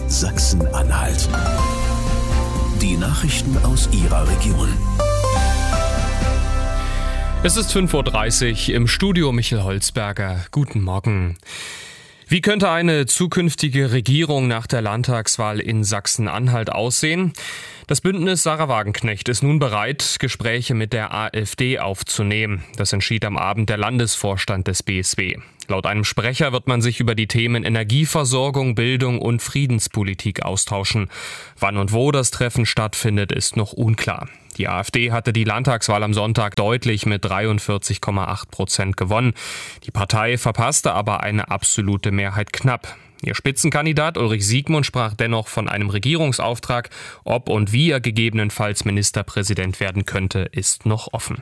Sachsen-Anhalt. Die Nachrichten aus Ihrer Region. Es ist 5:30 Uhr, im Studio Michael Holzberger. Guten Morgen. Wie könnte eine zukünftige Regierung nach der Landtagswahl in Sachsen-Anhalt aussehen? Das Bündnis Sarah Wagenknecht ist nun bereit, Gespräche mit der AfD aufzunehmen. Das entschied am Abend der Landesvorstand des BSW. Laut einem Sprecher wird man sich über die Themen Energieversorgung, Bildung und Friedenspolitik austauschen. Wann und wo das Treffen stattfindet, ist noch unklar. Die AfD hatte die Landtagswahl am Sonntag deutlich mit 43,8% gewonnen. Die Partei verpasste aber eine absolute Mehrheit knapp. Ihr Spitzenkandidat Ulrich Siegmund sprach dennoch von einem Regierungsauftrag. Ob und wie er gegebenenfalls Ministerpräsident werden könnte, ist noch offen.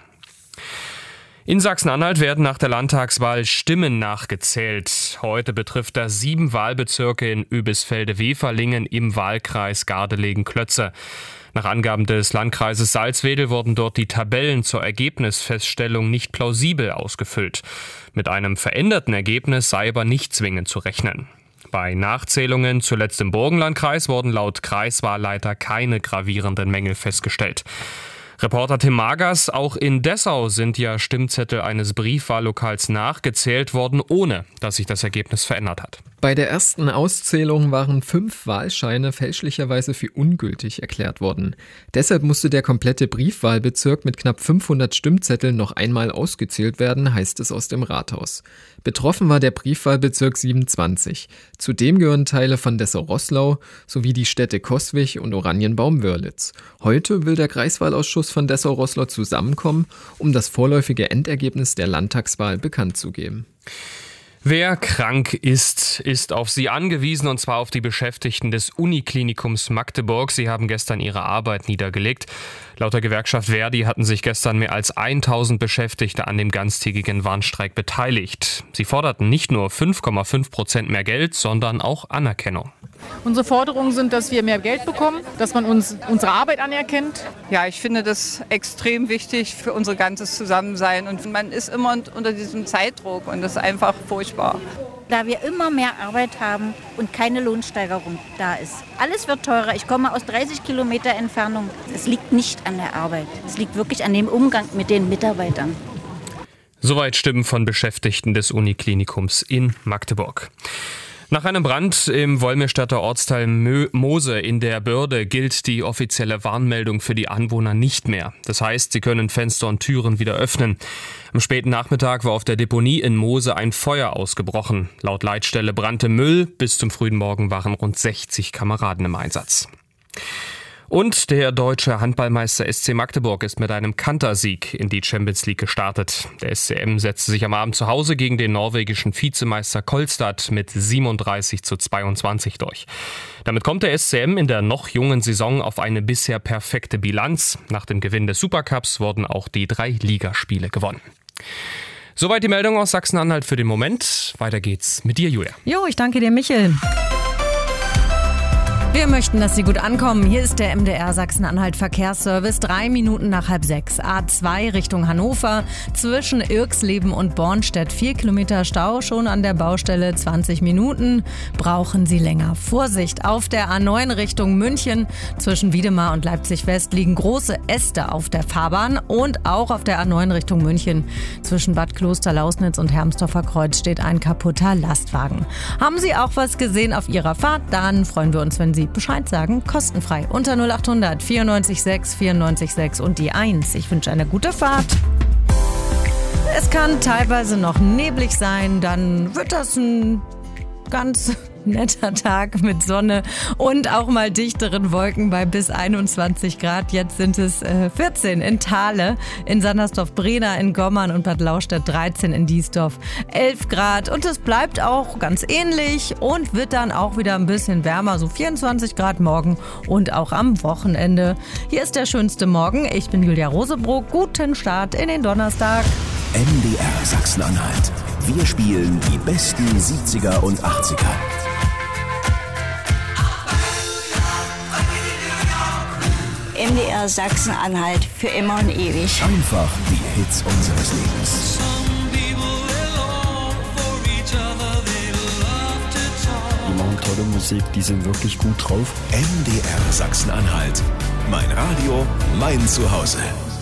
In Sachsen-Anhalt werden nach der Landtagswahl Stimmen nachgezählt. Heute betrifft das 7 Wahlbezirke in Oebisfelde-Weferlingen im Wahlkreis Gardelegen-Klötze. Nach Angaben des Landkreises Salzwedel wurden dort die Tabellen zur Ergebnisfeststellung nicht plausibel ausgefüllt. Mit einem veränderten Ergebnis sei aber nicht zwingend zu rechnen. Bei Nachzählungen zuletzt im Burgenlandkreis wurden laut Kreiswahlleiter keine gravierenden Mängel festgestellt. Reporter Tim Magers, auch in Dessau sind ja Stimmzettel eines Briefwahllokals nachgezählt worden, ohne dass sich das Ergebnis verändert hat. Bei der ersten Auszählung waren 5 Wahlscheine fälschlicherweise für ungültig erklärt worden. Deshalb musste der komplette Briefwahlbezirk mit knapp 500 Stimmzetteln noch einmal ausgezählt werden, heißt es aus dem Rathaus. Betroffen war der Briefwahlbezirk 27. Zudem gehören Teile von Dessau-Roßlau sowie die Städte Coswig und Oranienbaum-Wörlitz. Heute will der Kreiswahlausschuss von Dessau-Roßlau zusammenkommen, um das vorläufige Endergebnis der Landtagswahl bekannt zu geben. Wer krank ist, ist auf sie angewiesen, und zwar auf die Beschäftigten des Uniklinikums Magdeburg. Sie haben gestern ihre Arbeit niedergelegt. Laut der Gewerkschaft Verdi hatten sich gestern mehr als 1000 Beschäftigte an dem ganztägigen Warnstreik beteiligt. Sie forderten nicht nur 5,5% mehr Geld, sondern auch Anerkennung. Unsere Forderungen sind, dass wir mehr Geld bekommen, dass man uns unsere Arbeit anerkennt. Ja, ich finde das extrem wichtig für unser ganzes Zusammensein. Und man ist immer unter diesem Zeitdruck und das ist einfach furchtbar. Da wir immer mehr Arbeit haben und keine Lohnsteigerung da ist. Alles wird teurer. Ich komme aus 30 Kilometer Entfernung. Es liegt nicht an der Arbeit. Es liegt wirklich an dem Umgang mit den Mitarbeitern. Soweit Stimmen von Beschäftigten des Uniklinikums in Magdeburg. Nach einem Brand im Wolmirstadter Ortsteil Moose in der Börde gilt die offizielle Warnmeldung für die Anwohner nicht mehr. Das heißt, sie können Fenster und Türen wieder öffnen. Am späten Nachmittag war auf der Deponie in Moose ein Feuer ausgebrochen. Laut Leitstelle brannte Müll. Bis zum frühen Morgen waren rund 60 Kameraden im Einsatz. Und der deutsche Handballmeister SC Magdeburg ist mit einem Kantersieg in die Champions League gestartet. Der SCM setzte sich am Abend zu Hause gegen den norwegischen Vizemeister Kolstad mit 37:22 durch. Damit kommt der SCM in der noch jungen Saison auf eine bisher perfekte Bilanz. Nach dem Gewinn des Supercups wurden auch die 3 Ligaspiele gewonnen. Soweit die Meldung aus Sachsen-Anhalt für den Moment. Weiter geht's mit dir, Julia. Jo, ich danke dir, Michel. Wir möchten, dass Sie gut ankommen. Hier ist der MDR Sachsen-Anhalt Verkehrsservice. 3 Minuten nach 5:30. A2 Richtung Hannover. Zwischen Irxleben und Bornstedt 4 Kilometer Stau. Schon an der Baustelle 20 Minuten. Brauchen Sie länger. Vorsicht! Auf der A9 Richtung München. Zwischen Wiedemar und Leipzig West liegen große Äste auf der Fahrbahn. Und auch auf der A9 Richtung München. Zwischen Bad Kloster-Lausnitz und Hermsdorfer Kreuz steht ein kaputter Lastwagen. Haben Sie auch was gesehen auf Ihrer Fahrt? Dann freuen wir uns, wenn Sie Bescheid sagen, kostenfrei. Unter 0800 94 6 94 6 und die 1. Ich wünsche eine gute Fahrt. Es kann teilweise noch neblig sein, dann wird das ein ganz netter Tag mit Sonne und auch mal dichteren Wolken bei bis 21 Grad. Jetzt sind es 14 in Thale, in Sandersdorf-Brena, in Gommern und Bad Lauchstädt 13, in Diesdorf 11 Grad. Und es bleibt auch ganz ähnlich und wird dann auch wieder ein bisschen wärmer, so 24 Grad morgen und auch am Wochenende. Hier ist der schönste Morgen. Ich bin Julia Rosebrock. Guten Start in den Donnerstag. MDR Sachsen-Anhalt. Wir spielen die besten 70er und 80er. MDR Sachsen-Anhalt für immer und ewig. Einfach die Hits unseres Lebens. machen tolle Musik, die sind wirklich gut drauf. MDR Sachsen-Anhalt. Mein Radio, mein Zuhause.